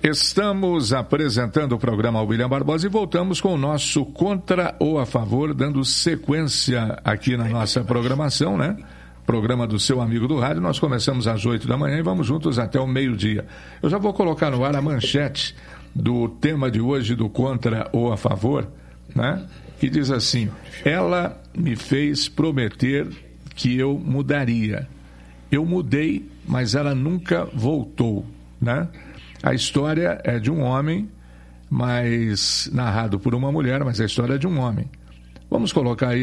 Estamos apresentando o programa William Barbosa e voltamos com o nosso Contra ou a Favor, dando sequência aqui na nossa programação, né? Programa do seu amigo do rádio. Nós começamos às 8 da manhã e vamos juntos até o meio-dia. Eu já vou colocar no ar a manchete do tema de hoje do Contra ou a Favor, né? Que diz assim: ela me fez prometer que eu mudaria. Eu mudei, mas ela nunca voltou, né? A história é de um homem, mas narrado por uma mulher, mas a história é de um homem. Vamos colocar aí